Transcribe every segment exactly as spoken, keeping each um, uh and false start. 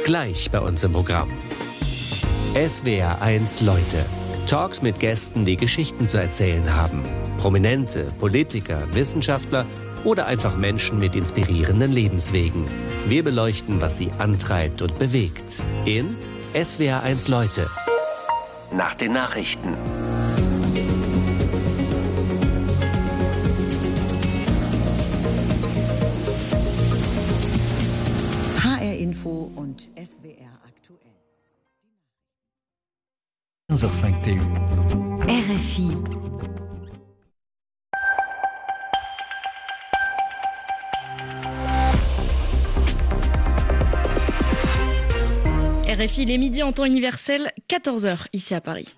Gleich bei uns im Programm. S W R eins Leute. Talks mit Gästen, die Geschichten zu erzählen haben. Prominente, Politiker, Wissenschaftler oder einfach Menschen mit inspirierenden Lebenswegen. Wir beleuchten, was sie antreibt und bewegt. In S W R eins Leute. Nach den Nachrichten. H R Info und S W R aktuell. quinze heures cinq T U. R F I. R F I, les midis en temps universel, quatorze heures ici à Paris.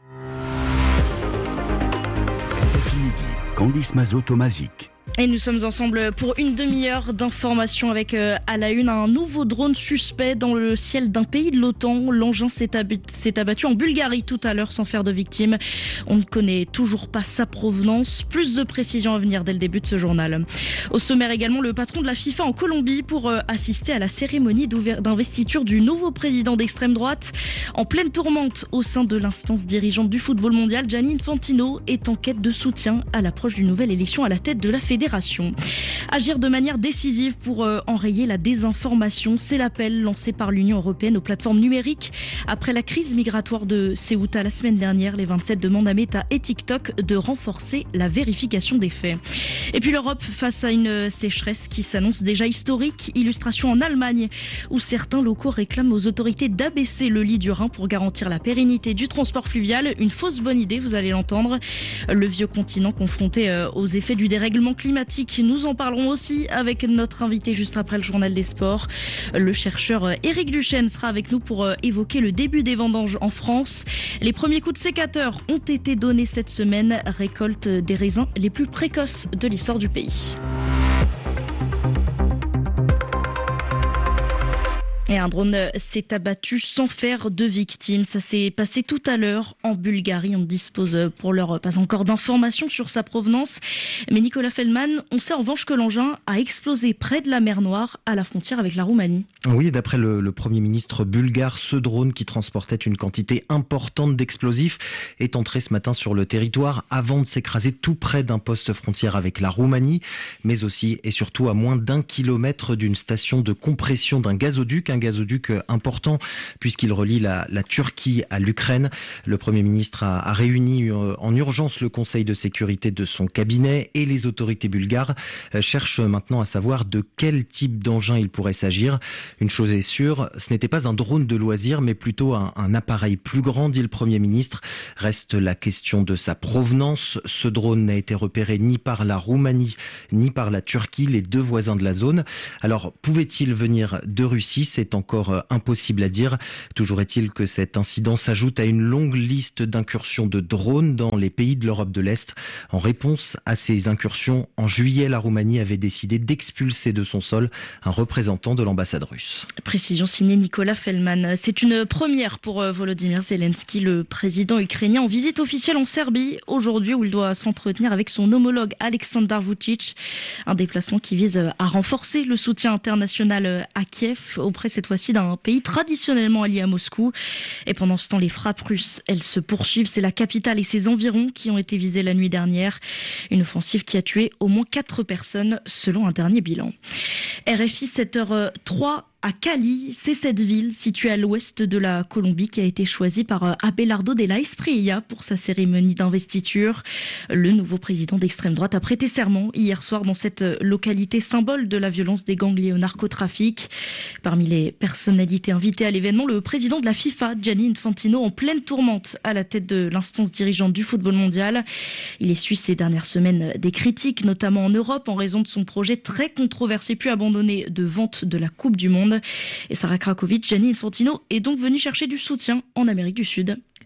R F I midi, Candice Mazot-Tomazic. Et nous sommes ensemble pour une demi-heure d'informations avec euh, à la une un nouveau drone suspect dans le ciel d'un pays de l'OTAN. L'engin s'est, ab- s'est abattu en Bulgarie tout à l'heure sans faire de victimes. On ne connaît toujours pas sa provenance. Plus de précisions à venir dès le début de ce journal. Au sommaire également, le patron de la FIFA en Colombie pour euh, assister à la cérémonie d'investiture du nouveau président d'extrême droite. En pleine tourmente au sein de l'instance dirigeante du football mondial, Gianni Infantino est en quête de soutien à l'approche d'une nouvelle élection à la tête de la fédération. Agir de manière décisive pour euh, enrayer la désinformation, c'est l'appel lancé par l'Union européenne aux plateformes numériques. Après la crise migratoire de Ceuta la semaine dernière, les vingt-sept demandent à Meta et TikTok de renforcer la vérification des faits. Et puis l'Europe face à une sécheresse qui s'annonce déjà historique. Illustration en Allemagne où certains locaux réclament aux autorités d'abaisser le lit du Rhin pour garantir la pérennité du transport fluvial. Une fausse bonne idée, vous allez l'entendre. Le vieux continent confronté euh, aux effets du dérèglement climatique. Nous en parlerons aussi avec notre invité juste après le journal des sports. Le chercheur Éric Duchesne sera avec nous pour évoquer le début des vendanges en France. Les premiers coups de sécateur ont été donnés cette semaine, récolte des raisins les plus précoces de l'histoire du pays. Et un drone s'est abattu sans faire de victimes. Ça s'est passé tout à l'heure en Bulgarie. On ne dispose pour l'heure pas encore d'informations sur sa provenance. Mais Nicolas Feldman, on sait en revanche que l'engin a explosé près de la mer Noire, à la frontière avec la Roumanie. Oui, d'après le, le Premier ministre bulgare, ce drone qui transportait une quantité importante d'explosifs est entré ce matin sur le territoire avant de s'écraser tout près d'un poste frontière avec la Roumanie, mais aussi et surtout à moins d'un kilomètre d'une station de compression d'un gazoduc, un gazoduc important puisqu'il relie la, la Turquie à l'Ukraine. Le Premier ministre a, a réuni en urgence le Conseil de sécurité de son cabinet et les autorités bulgares cherchent maintenant à savoir de quel type d'engin il pourrait s'agir. Une chose est sûre, ce n'était pas un drone de loisir mais plutôt un, un appareil plus grand, dit le Premier ministre. Reste la question de sa provenance. Ce drone n'a été repéré ni par la Roumanie ni par la Turquie, les deux voisins de la zone. Alors, pouvait-il venir de Russie ? C'est encore impossible à dire. Toujours est-il que cet incident s'ajoute à une longue liste d'incursions de drones dans les pays de l'Europe de l'Est. En réponse à ces incursions, en juillet, la Roumanie avait décidé d'expulser de son sol un représentant de l'ambassade russe. Précision signée Nicolas Feldman. C'est une première pour Volodymyr Zelensky, le président ukrainien, en visite officielle en Serbie aujourd'hui où il doit s'entretenir avec son homologue Aleksandar Vučić. Un déplacement qui vise à renforcer le soutien international à Kiev auprès cette fois-ci d'un pays traditionnellement allié à Moscou. Et pendant ce temps, les frappes russes, elles se poursuivent. C'est la capitale et ses environs qui ont été visés la nuit dernière. Une offensive qui a tué au moins quatre personnes selon un dernier bilan. R F I sept heures trois à Cali, c'est cette ville située à l'ouest de la Colombie qui a été choisie par Abelardo de la Espriella pour sa cérémonie d'investiture. Le nouveau président d'extrême droite a prêté serment hier soir dans cette localité symbole de la violence des gangs liés au narcotrafic. Parmi les personnalités invitées à l'événement, le président de la FIFA, Gianni Infantino, en pleine tourmente à la tête de l'instance dirigeante du football mondial. Il essuie ces dernières semaines des critiques, notamment en Europe, en raison de son projet très controversé puis abandonné de vente de la Coupe du Monde. Et Sarah Krakowicz, Gianni Infantino est donc venu chercher du soutien en Amérique du Sud.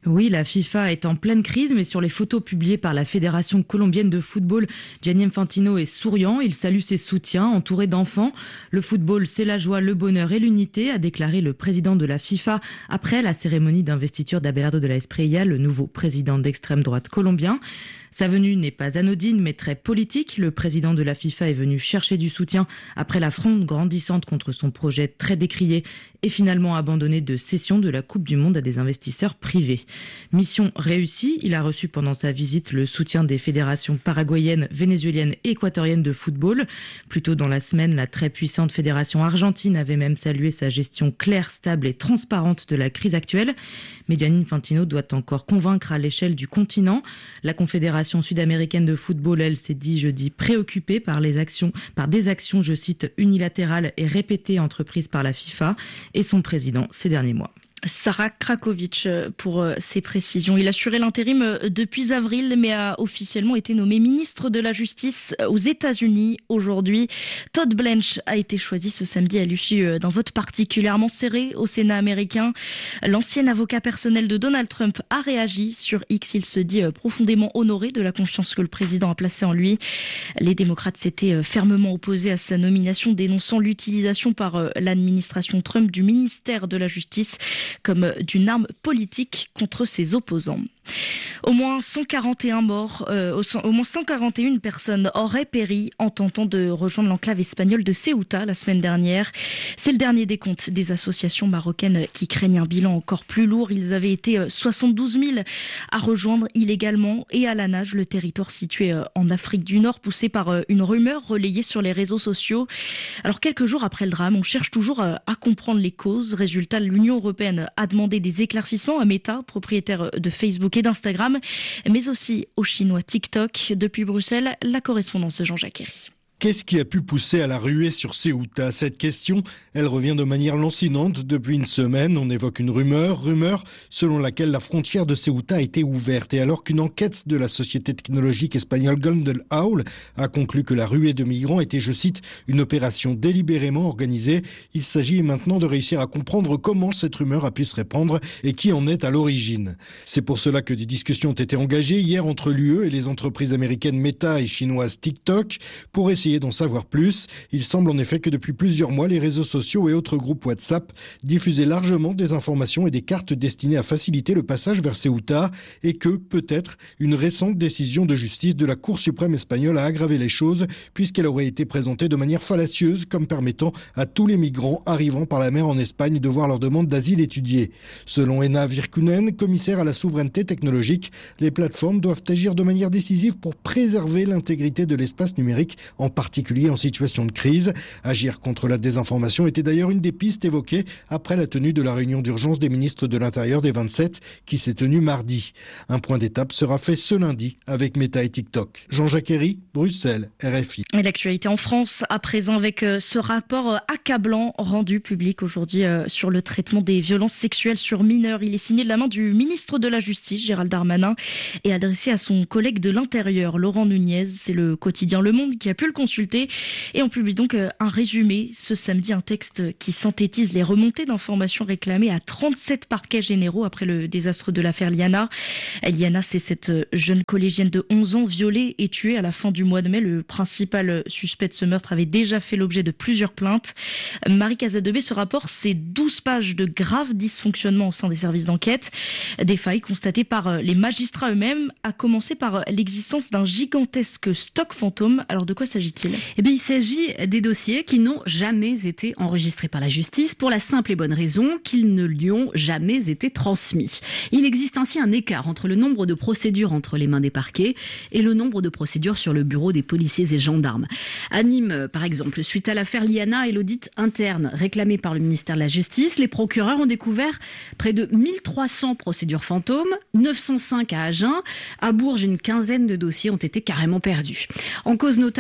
Oui, la FIFA est en pleine crise, mais sur les photos publiées par la Fédération colombienne de football, Gianni Infantino est souriant. Il salue ses soutiens, entouré d'enfants. Le football, c'est la joie, le bonheur et l'unité, a déclaré le président de la FIFA après la cérémonie d'investiture d'Abelardo de la Espriella, le nouveau président d'extrême droite colombien. Sa venue n'est pas anodine, mais très politique. Le président de la FIFA est venu chercher du soutien après la fronde grandissante contre son projet très décrié et finalement abandonné de cession de la Coupe du Monde à des investisseurs privés. Mission réussie, il a reçu pendant sa visite le soutien des fédérations paraguayennes, vénézuéliennes et équatoriennes de football. Plus tôt dans la semaine, la très puissante fédération argentine avait même salué sa gestion claire, stable et transparente de la crise actuelle. Mais Gianni Infantino doit encore convaincre à l'échelle du continent. La Confédération sud-américaine de football, elle, s'est dit jeudi préoccupée par les actions, par des actions, je cite, unilatérales et répétées entreprises par la FIFA et son président ces derniers mois. Sarah Krakovic pour ses précisions. Il assurait l'intérim depuis avril, mais a officiellement été nommé ministre de la Justice aux États-Unis aujourd'hui. Todd Blanche a été choisi ce samedi à l'issue d'un vote particulièrement serré au Sénat américain. L'ancien avocat personnel de Donald Trump a réagi sur X. Il se dit profondément honoré de la confiance que le président a placée en lui. Les démocrates s'étaient fermement opposés à sa nomination, dénonçant l'utilisation par l'administration Trump du ministère de la Justice comme d'une arme politique contre ses opposants. Au moins cent quarante et un morts, euh, au moins cent quarante et une personnes auraient péri en tentant de rejoindre l'enclave espagnole de Ceuta la semaine dernière. C'est le dernier décompte des associations marocaines qui craignent un bilan encore plus lourd. Ils avaient été soixante-douze mille à rejoindre illégalement et à la nage le territoire situé en Afrique du Nord, poussé par une rumeur relayée sur les réseaux sociaux. Alors quelques jours après le drame, on cherche toujours à comprendre les causes. Résultat, l'Union européenne a demandé des éclaircissements à Meta, propriétaire de Facebook et d'Instagram, mais aussi au chinois TikTok. Depuis Bruxelles, la correspondance de Jean-Jacques Herry. Qu'est-ce qui a pu pousser à la ruée sur Ceuta ? Cette question, elle revient de manière lancinante depuis une semaine. On évoque une rumeur, rumeur selon laquelle la frontière de Ceuta a été ouverte. Et alors qu'une enquête de la société technologique espagnole Golden Owl a conclu que la ruée de migrants était, je cite, une opération délibérément organisée, il s'agit maintenant de réussir à comprendre comment cette rumeur a pu se répandre et qui en est à l'origine. C'est pour cela que des discussions ont été engagées hier entre l'U E et les entreprises américaines Meta et chinoises TikTok pour essayer d'en savoir plus. Il semble en effet que depuis plusieurs mois, les réseaux sociaux et autres groupes WhatsApp diffusaient largement des informations et des cartes destinées à faciliter le passage vers Ceuta et que, peut-être, une récente décision de justice de la Cour suprême espagnole a aggravé les choses puisqu'elle aurait été présentée de manière fallacieuse comme permettant à tous les migrants arrivant par la mer en Espagne de voir leur demande d'asile étudiée. Selon Ena Virkunen, commissaire à la souveraineté technologique, les plateformes doivent agir de manière décisive pour préserver l'intégrité de l'espace numérique, en particulier en situation de crise. Agir contre la désinformation était d'ailleurs une des pistes évoquées après la tenue de la réunion d'urgence des ministres de l'Intérieur des vingt-sept qui s'est tenue mardi. Un point d'étape sera fait ce lundi avec Meta et TikTok. Jean-Jacques Herry, Bruxelles, R F I. Et l'actualité en France, à présent avec ce rapport accablant rendu public aujourd'hui sur le traitement des violences sexuelles sur mineurs. Il est signé de la main du ministre de la Justice, Gérald Darmanin, et adressé à son collègue de l'Intérieur, Laurent Nunez. C'est le quotidien Le Monde qui a pu le consulter et on publie donc un résumé ce samedi, un texte qui synthétise les remontées d'informations réclamées à trente-sept parquets généraux après le désastre de l'affaire Liana. Liana, c'est cette jeune collégienne de onze ans violée et tuée à la fin du mois de mai. Le principal suspect de ce meurtre avait déjà fait l'objet de plusieurs plaintes. Marie Casadebé, ce rapport, c'est douze pages de graves dysfonctionnements au sein des services d'enquête, des failles constatées par les magistrats eux-mêmes, à commencer par l'existence d'un gigantesque stock fantôme. Alors de quoi s'agit-il ? Eh bien, il s'agit des dossiers qui n'ont jamais été enregistrés par la justice pour la simple et bonne raison qu'ils ne lui ont jamais été transmis. Il existe ainsi un écart entre le nombre de procédures entre les mains des parquets et le nombre de procédures sur le bureau des policiers et gendarmes. À Nîmes, par exemple, suite à l'affaire Liana et l'audit interne réclamé par le ministère de la Justice, les procureurs ont découvert près de mille trois cents procédures fantômes, neuf cent cinq à Agen. À Bourges, une quinzaine de dossiers ont été carrément perdus. En cause notamment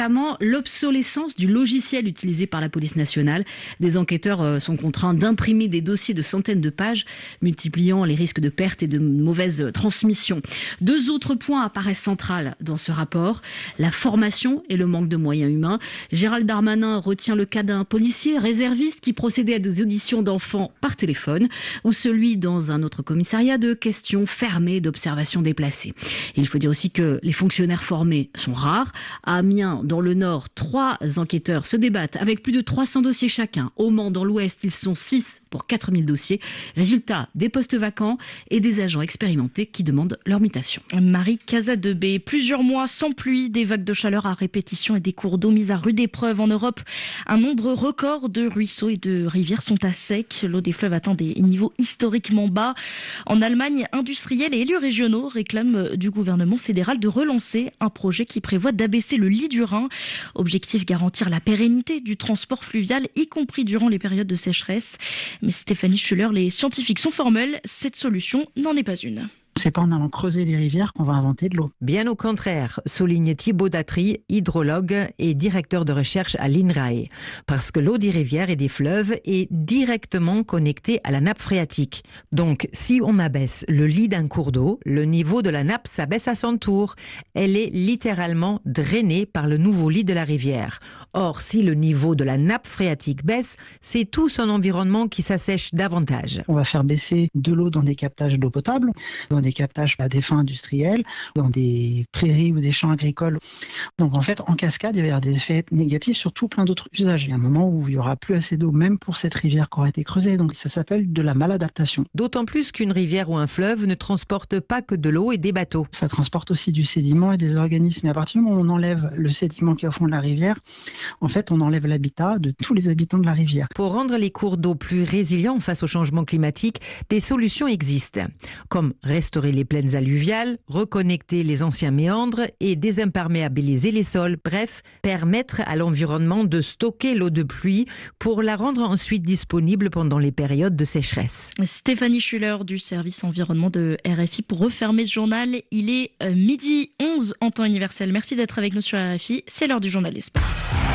l'obsolescence du logiciel utilisé par la police nationale. Des enquêteurs sont contraints d'imprimer des dossiers de centaines de pages, multipliant les risques de perte et de mauvaise transmission. Deux autres points apparaissent centrales dans ce rapport, la formation et le manque de moyens humains. Gérald Darmanin retient le cas d'un policier réserviste qui procédait à des auditions d'enfants par téléphone, ou celui dans un autre commissariat de questions fermées d'observation déplacées. Il faut dire aussi que les fonctionnaires formés sont rares. À Amiens, dans le Nord, trois enquêteurs se débattent avec plus de trois cents dossiers chacun. Au Mans, dans l'Ouest, ils sont six pour quatre mille dossiers. Résultat, des postes vacants et des agents expérimentés qui demandent leur mutation. Marie Casadebé, plusieurs mois sans pluie, des vagues de chaleur à répétition et des cours d'eau mis à rude épreuve en Europe. Un nombre record de ruisseaux et de rivières sont à sec. L'eau des fleuves atteint des niveaux historiquement bas. En Allemagne, industriels et élus régionaux réclament du gouvernement fédéral de relancer un projet qui prévoit d'abaisser le lit du Rhin. Objectif, garantir la pérennité du transport fluvial, y compris durant les périodes de sécheresse. Mais Stéphanie Schuller, les scientifiques sont formels, cette solution n'en est pas une. C'est pas en allant creuser les rivières qu'on va inventer de l'eau. Bien au contraire, souligne Thibaut Datry, hydrologue et directeur de recherche à l'INRAE. Parce que l'eau des rivières et des fleuves est directement connectée à la nappe phréatique. Donc, si on abaisse le lit d'un cours d'eau, le niveau de la nappe s'abaisse à son tour. Elle est littéralement drainée par le nouveau lit de la rivière. Or, si le niveau de la nappe phréatique baisse, c'est tout son environnement qui s'assèche davantage. On va faire baisser de l'eau dans des captages d'eau potable, dans des captages à des fins industrielles, dans des prairies ou des champs agricoles. Donc en fait, en cascade, il va y avoir des effets négatifs sur tout plein d'autres usages. Il y a un moment où il n'y aura plus assez d'eau, même pour cette rivière qui aura été creusée. Donc ça s'appelle de la maladaptation. D'autant plus qu'une rivière ou un fleuve ne transporte pas que de l'eau et des bateaux. Ça transporte aussi du sédiment et des organismes. Et à partir du moment où on enlève le sédiment qui est au fond de la rivière, en fait, on enlève l'habitat de tous les habitants de la rivière. Pour rendre les cours d'eau plus résilients face au changement climatique, des solutions existent, comme restaurer les plaines alluviales, reconnecter les anciens méandres et désimperméabiliser les sols. Bref, permettre à l'environnement de stocker l'eau de pluie pour la rendre ensuite disponible pendant les périodes de sécheresse. Stéphanie Schuller du service environnement de R F I pour refermer ce journal. Il est midi onze en temps universel. Merci d'être avec nous sur R F I. C'est l'heure du journal des sports.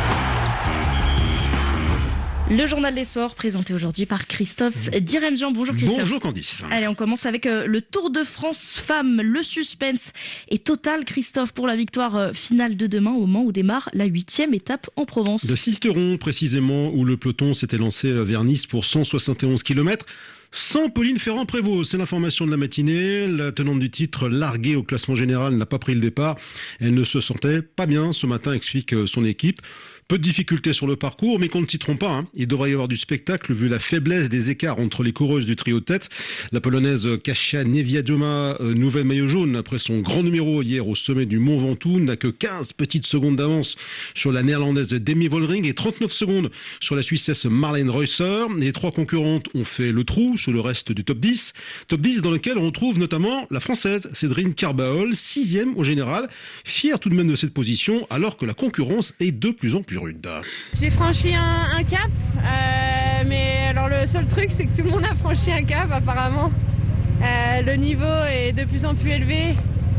Le journal des sports présenté aujourd'hui par Christophe Diremjian. Bonjour Christophe. Bonjour Candice. Allez, on commence avec euh, le Tour de France femmes. Le suspense est total, Christophe, pour la victoire euh, finale de demain au Mans où démarre la huitième étape en Provence. De Sisteron précisément, où le peloton s'était lancé vers Nice pour cent soixante et onze kilomètres. Sans Pauline Ferrand-Prévot, c'est l'information de la matinée. La tenante du titre, larguée au classement général, n'a pas pris le départ. Elle ne se sentait pas bien ce matin, explique son équipe. Peu de difficultés sur le parcours, mais qu'on ne s'y trompe pas, hein. Il devrait y avoir du spectacle vu la faiblesse des écarts entre les coureuses du trio de tête. La polonaise Kasia Niewiadoma, nouvelle maillot jaune après son grand numéro hier au sommet du Mont Ventoux, n'a que quinze petites secondes d'avance sur la néerlandaise Demi Vollering et trente-neuf secondes sur la Suissesse Marlene Reusser. Les trois concurrentes ont fait le trou sur le reste du top dix. Top dix dans lequel on retrouve notamment la française Cédrine Carbaol, sixième au général. Fière tout de même de cette position alors que la concurrence est de plus en plus rude. J'ai franchi un, un cap, euh, mais alors le seul truc c'est que tout le monde a franchi un cap apparemment. Euh, le niveau est de plus en plus élevé,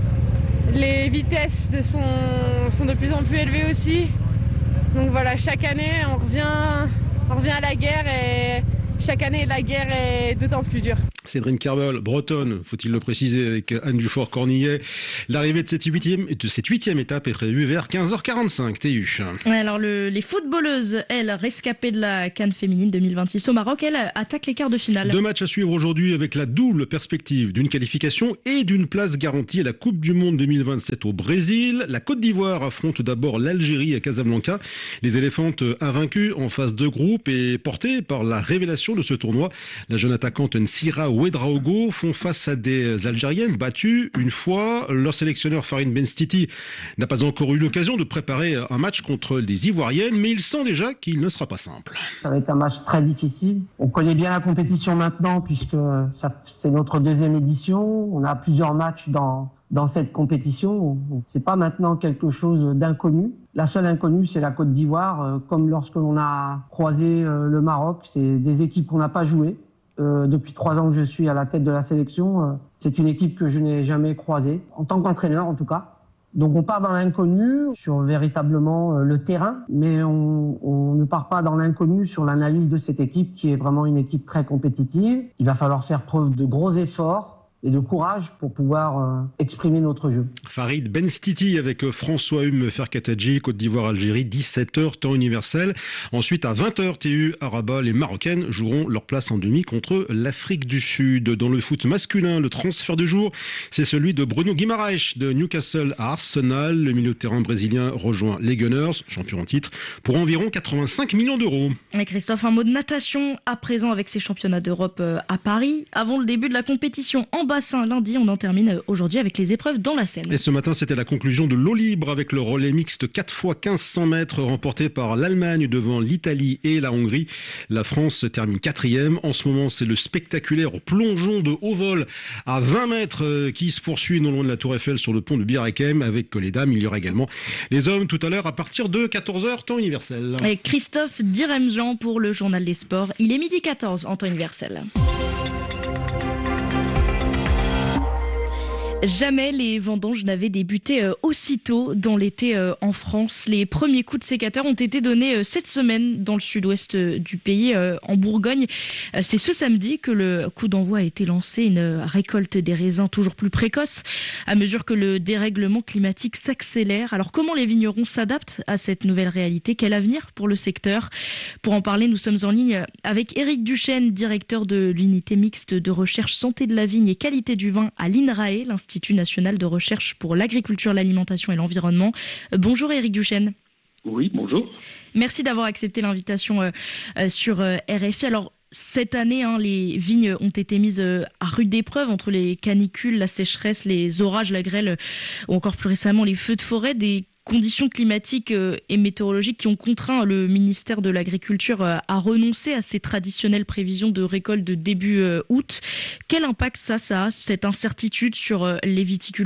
les vitesses de son, sont de plus en plus élevées aussi. Donc voilà, chaque année on revient, on revient à la guerre et chaque année la guerre est d'autant plus dure. Cédrine Carbaol, bretonne, faut-il le préciser, avec Anne Dufort-Cornillet. L'arrivée de cette huitième, de cette huitième étape est prévue vers quinze heures quarante-cinq, T U. Ouais, alors le, les footballeuses, elles, rescapées de la CAN féminine deux mille vingt-six au Maroc, elles attaquent les quarts de finale. Deux matchs à suivre aujourd'hui avec la double perspective d'une qualification et d'une place garantie à la Coupe du Monde deux mille vingt-sept au Brésil. La Côte d'Ivoire affronte d'abord l'Algérie à Casablanca. Les éléphantes invaincues en phase de groupe et portées par la révélation de ce tournoi. La jeune attaquante Nsira Ouedraogo font face à des Algériennes battues une fois. Leur sélectionneur Farid Benstiti n'a pas encore eu l'occasion de préparer un match contre les Ivoiriennes, mais il sent déjà qu'il ne sera pas simple. Ça va être un match très difficile. On connaît bien la compétition maintenant puisque ça, c'est notre deuxième édition. On a plusieurs matchs dans, dans cette compétition. C'est pas maintenant quelque chose d'inconnu. La seule inconnue, c'est la Côte d'Ivoire. Comme lorsque l'on a croisé le Maroc, c'est des équipes qu'on n'a pas jouées. Euh, depuis trois ans que je suis à la tête de la sélection, euh, c'est une équipe que je n'ai jamais croisée, en tant qu'entraîneur en tout cas. Donc on part dans l'inconnu sur véritablement le terrain, mais on, on ne part pas dans l'inconnu sur l'analyse de cette équipe qui est vraiment une équipe très compétitive. Il va falloir faire preuve de gros efforts et de courage pour pouvoir euh, exprimer notre jeu. Farid Benstiti avec François Hume Ferkatadji, Côte d'Ivoire-Algérie, dix-sept heures, temps universel. Ensuite, à vingt heures T U à Rabat, les Marocaines joueront leur place en demi contre l'Afrique du Sud. Dans le foot masculin, le transfert du jour, c'est celui de Bruno Guimaraes de Newcastle à Arsenal. Le milieu de terrain brésilien rejoint les Gunners, champions en titre, pour environ quatre-vingt-cinq millions d'euros. Et Christophe, un mot de natation à présent avec ces championnats d'Europe à Paris. Avant le début de la compétition en bassin lundi, on en termine aujourd'hui avec les épreuves dans la Seine. Et ce matin, c'était la conclusion de l'eau libre avec le relais mixte quatre fois quinze cents mètres remporté par l'Allemagne devant l'Italie et la Hongrie. La France termine quatrième. En ce moment, c'est le spectaculaire plongeon de haut vol à vingt mètres qui se poursuit non loin de la Tour Eiffel sur le pont de Bir Hakeim. Avec les dames, il y aura également les hommes tout à l'heure à partir de quatorze heures, temps universel. Et Christophe Diremjan pour le journal des sports. Il est midi quatorze en temps universel. Jamais les vendanges n'avaient débuté aussitôt dans l'été en France. Les premiers coups de sécateur ont été donnés cette semaine dans le sud-ouest du pays, en Bourgogne. C'est ce samedi que le coup d'envoi a été lancé, une récolte des raisins toujours plus précoce à mesure que le dérèglement climatique s'accélère. Alors comment les vignerons s'adaptent à cette nouvelle réalité? Quel avenir pour le secteur? Pour en parler, nous sommes en ligne avec Éric Duchesne, directeur de l'unité mixte de recherche santé de la vigne et qualité du vin à l'INRAE, l'Institut national de recherche pour l'agriculture, l'alimentation et l'environnement. Bonjour Éric Duchesne. Oui, bonjour. Merci d'avoir accepté l'invitation euh, euh, sur euh, R F I. Alors, cette année, hein, les vignes ont été mises euh, à rude épreuve entre les canicules, la sécheresse, les orages, la grêle, euh, ou encore plus récemment les feux de forêt, des conditions climatiques et météorologiques qui ont contraint le ministère de l'Agriculture à renoncer à ses traditionnelles prévisions de récolte de début août. Quel impact ça, ça a, cette incertitude sur les viticulteurs ?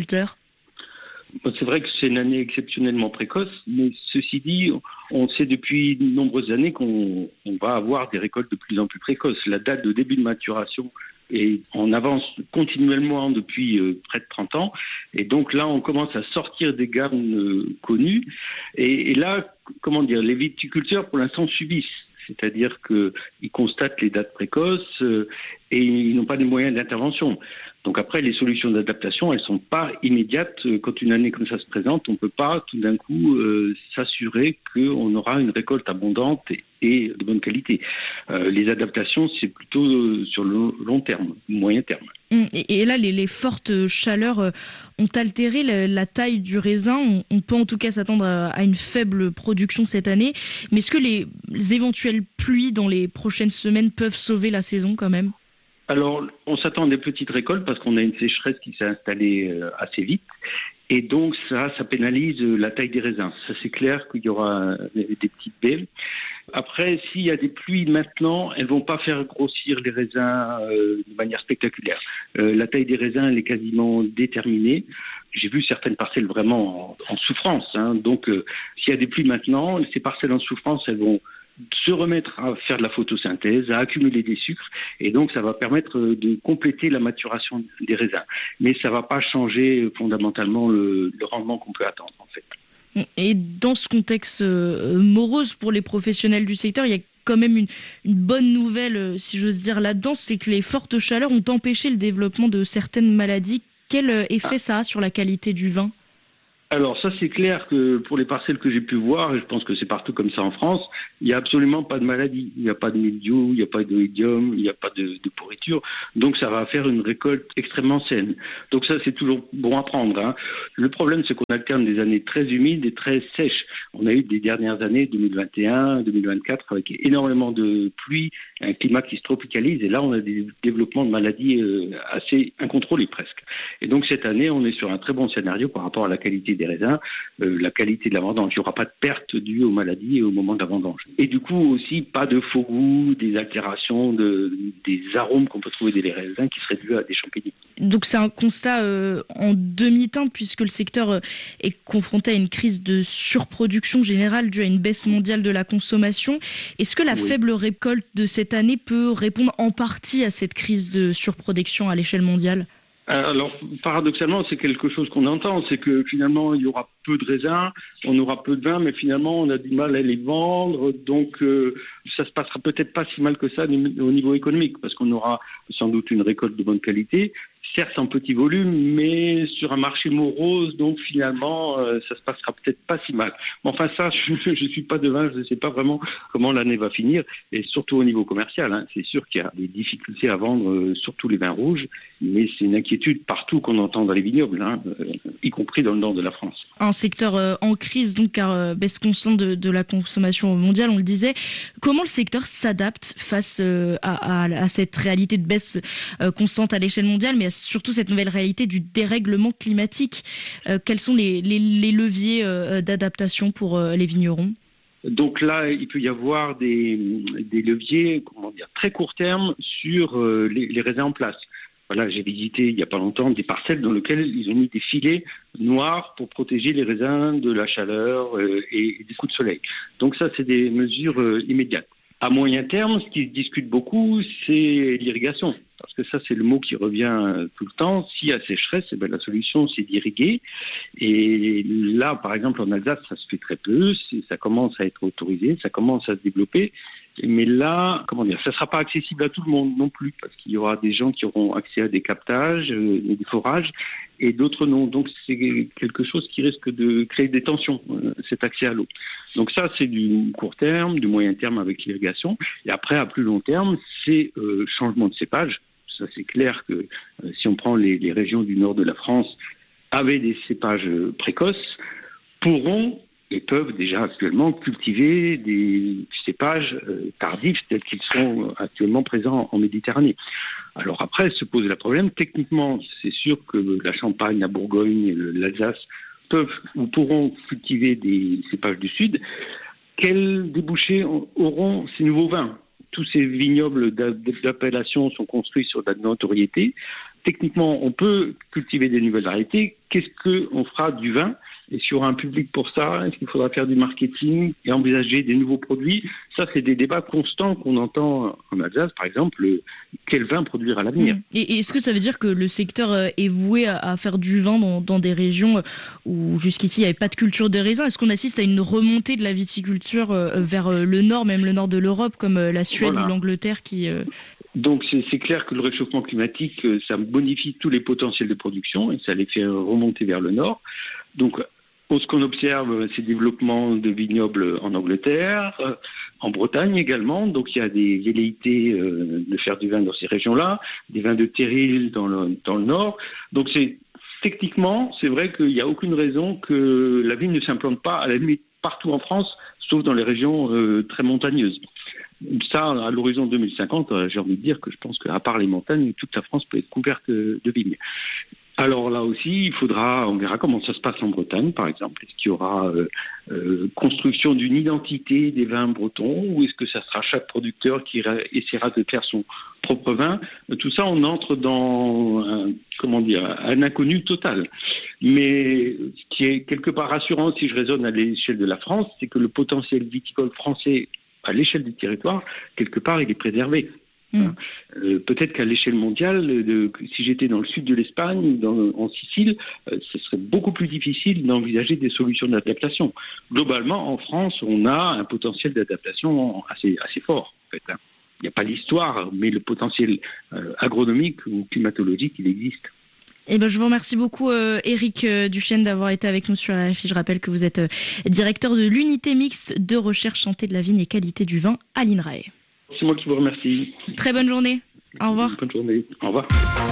C'est vrai que c'est une année exceptionnellement précoce, mais ceci dit, on sait depuis de nombreuses années qu'on on va avoir des récoltes de plus en plus précoces. La date de début de maturation et on avance continuellement depuis euh, près de trente ans. Et donc là, on commence à sortir des gammes euh, connues. Et, et là, comment dire, les viticulteurs, pour l'instant, subissent. C'est-à-dire qu'ils constatent les dates précoces euh, et ils n'ont pas les moyens d'intervention. Donc après, les solutions d'adaptation, elles ne sont pas immédiates. Quand une année comme ça se présente, on ne peut pas tout d'un coup euh, s'assurer qu'on aura une récolte abondante et, et de bonne qualité. Euh, les adaptations, c'est plutôt sur le long terme, moyen terme. Et, et là, les, les fortes chaleurs euh, ont altéré la, la taille du raisin. On, on peut en tout cas s'attendre à, à une faible production cette année. Mais est-ce que les, les éventuelles pluies dans les prochaines semaines peuvent sauver la saison quand même ? Alors, on s'attend à des petites récoltes parce qu'on a une sécheresse qui s'est installée assez vite. Et donc, ça, ça pénalise la taille des raisins. Ça, c'est clair qu'il y aura des petites baies. Après, s'il y a des pluies maintenant, elles vont pas faire grossir les raisins euh, de manière spectaculaire. Euh, la taille des raisins, elle est quasiment déterminée. J'ai vu certaines parcelles vraiment en, en souffrance. Hein. Donc, euh, s'il y a des pluies maintenant, ces parcelles en souffrance, elles vont se remettre à faire de la photosynthèse, à accumuler des sucres, et donc ça va permettre de compléter la maturation des raisins. Mais ça ne va pas changer fondamentalement le, le rendement qu'on peut attendre, en fait. Et dans ce contexte euh, morose pour les professionnels du secteur, il y a quand même une, une bonne nouvelle, si j'ose dire, là-dedans, c'est que les fortes chaleurs ont empêché le développement de certaines maladies. Quel effet ça a sur la qualité du vin ? Alors ça, c'est clair que pour les parcelles que j'ai pu voir, et je pense que c'est partout comme ça en France, il n'y a absolument pas de maladie. Il n'y a pas de mildiou, il n'y a pas d'oïdium, il n'y a pas de, de pourriture. Donc ça va faire une récolte extrêmement saine. Donc ça, c'est toujours bon à prendre. Hein. Le problème, c'est qu'on alterne des années très humides et très sèches. On a eu des dernières années, deux mille vingt et un, deux mille vingt-quatre, avec énormément de pluie, un climat qui se tropicalise. Et là, on a des développements de maladies euh, assez incontrôlés presque. Et donc cette année, on est sur un très bon scénario par rapport à la qualité des raisins, euh, la qualité de la vendange. Il n'y aura pas de perte due aux maladies au moment de la vendange. Et du coup aussi pas de faux goût, des altérations, de, des arômes qu'on peut trouver dans les raisins qui seraient dus à des champignons. Donc c'est un constat euh, en demi-teinte puisque le secteur euh, est confronté à une crise de surproduction générale due à une baisse mondiale de la consommation. Est-ce que la oui. faible récolte de cette année peut répondre en partie à cette crise de surproduction à l'échelle mondiale ? Alors, paradoxalement, c'est quelque chose qu'on entend, c'est que finalement, il y aura peu de raisins, on aura peu de vin, mais finalement, on a du mal à les vendre, donc euh, ça se passera peut-être pas si mal que ça au niveau économique, parce qu'on aura sans doute une récolte de bonne qualité, certes en petit volume, mais sur un marché morose, donc finalement, euh, ça se passera peut-être pas si mal. Mais enfin, ça, je ne suis pas devin, je ne sais pas vraiment comment l'année va finir, et surtout au niveau commercial, hein, c'est sûr qu'il y a des difficultés à vendre, euh, surtout les vins rouges, mais c'est une inquiétude partout qu'on entend dans les vignobles, hein, euh, y compris dans le nord de la France. Un secteur euh, en crise, donc, car euh, baisse constante de, de la consommation mondiale, on le disait. Comment le secteur s'adapte face euh, à, à, à cette réalité de baisse euh, constante à l'échelle mondiale, mais à surtout cette nouvelle réalité du dérèglement climatique. Euh, quels sont les, les, les leviers euh, d'adaptation pour euh, les vignerons ? Donc là, il peut y avoir des, des leviers, comment dire, très court terme sur euh, les, les raisins en place. Voilà, j'ai visité il n'y a pas longtemps des parcelles dans lesquelles ils ont mis des filets noirs pour protéger les raisins de la chaleur euh, et, et des coups de soleil. Donc ça, c'est des mesures euh, immédiates. À moyen terme, ce qui se discute beaucoup, c'est l'irrigation. Parce que ça, c'est le mot qui revient tout le temps. S'il y a sécheresse, eh bien, la solution, c'est d'irriguer. Et là, par exemple, en Alsace, ça se fait très peu. Ça commence à être autorisé, ça commence à se développer. Mais là, comment dire, ça ne sera pas accessible à tout le monde non plus, parce qu'il y aura des gens qui auront accès à des captages, euh, des forages, et d'autres non. Donc c'est quelque chose qui risque de créer des tensions, euh, cet accès à l'eau. Donc ça, c'est du court terme, du moyen terme avec l'irrigation. Et après, à plus long terme, c'est euh, changement de cépage. Ça, c'est clair que euh, si on prend les, les régions du nord de la France, avec des cépages précoces, pourront et peuvent déjà actuellement cultiver des cépages euh, tardifs tels qu'ils sont actuellement présents en Méditerranée. Alors après, se pose le problème. Techniquement, c'est sûr que la Champagne, la Bourgogne et l'Alsace peuvent ou pourront cultiver des cépages du Sud. Quels débouchés auront ces nouveaux vins ? Tous ces vignobles d'appellation sont construits sur de la notoriété. Techniquement, on peut cultiver des nouvelles variétés. Qu'est-ce qu'on fera du vin ? Est-ce qu'il y aura un public pour ça ? Est-ce qu'il faudra faire du marketing et envisager des nouveaux produits ? Ça, c'est des débats constants qu'on entend en Alsace, par exemple, le, quel vin produire à l'avenir. Et est-ce que ça veut dire que le secteur est voué à, à faire du vin dans, dans des régions où jusqu'ici il n'y avait pas de culture de raisin ? Est-ce qu'on assiste à une remontée de la viticulture vers le nord, même le nord de l'Europe, comme la Suède voilà. ou l'Angleterre qui... Donc c'est, c'est clair que le réchauffement climatique, ça bonifie tous les potentiels de production et ça les fait remonter vers le nord. Donc ce qu'on observe, c'est le développement de vignobles en Angleterre, euh, en Bretagne également. Donc il y a des velléités euh, de faire du vin dans ces régions-là, des vins de terril dans le, dans le nord. Donc c'est techniquement, c'est vrai qu'il n'y a aucune raison que la vigne ne s'implante pas à la limite partout en France, sauf dans les régions euh, très montagneuses. Ça, à l'horizon deux mille cinquante, j'ai envie de dire que je pense qu'à part les montagnes, toute la France peut être couverte de vignes. Alors là aussi, il faudra, on verra comment ça se passe en Bretagne, par exemple. Est-ce qu'il y aura euh, euh, construction d'une identité des vins bretons, ou est-ce que ça sera chaque producteur qui essaiera de faire son propre vin ? Tout ça, on entre dans un, comment dire, un inconnu total. Mais ce qui est quelque part rassurant, si je raisonne à l'échelle de la France, c'est que le potentiel viticole français à l'échelle du territoire, quelque part, il est préservé. Mmh. Euh, peut-être qu'à l'échelle mondiale, de, si j'étais dans le sud de l'Espagne ou dans, en Sicile, euh, ce serait beaucoup plus difficile d'envisager des solutions d'adaptation. Globalement, en France, on a un potentiel d'adaptation assez, assez fort. En fait, hein. Il n'y a pas l'histoire, mais le potentiel euh, agronomique ou climatologique, il existe. Eh ben, je vous remercie beaucoup, euh, Éric euh, Duchesne, d'avoir été avec nous sur R F I. Je rappelle que vous êtes euh, directeur de l'unité mixte de recherche santé de la vigne et qualité du vin à l'INRAE. C'est moi qui vous remercie. Très bonne journée. Au revoir. Bonne journée. Au revoir.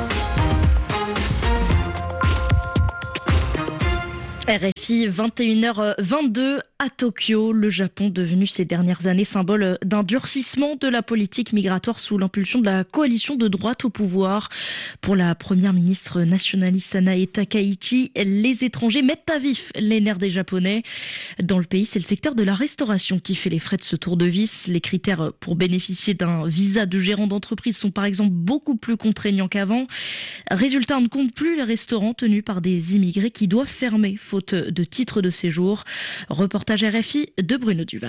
R F I, vingt et une heures vingt-deux à Tokyo, le Japon devenu ces dernières années symbole d'un durcissement de la politique migratoire sous l'impulsion de la coalition de droite au pouvoir. Pour la première ministre nationaliste Sanae Takaichi, les étrangers mettent à vif les nerfs des Japonais. Dans le pays, c'est le secteur de la restauration qui fait les frais de ce tour de vis. Les critères pour bénéficier d'un visa de gérant d'entreprise sont par exemple beaucoup plus contraignants qu'avant. Résultat, on ne compte plus les restaurants tenus par des immigrés qui doivent fermer faute de titre de séjour. Reportage R F I de Bruno Duval.